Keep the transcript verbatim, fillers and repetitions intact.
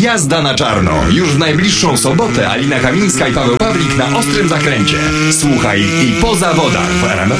Jazda na czarno. Już w najbliższą sobotę Alina Kamińska i Paweł Pawlik na Ostrym Zakręcie. Słuchaj i po zawodach w R M F.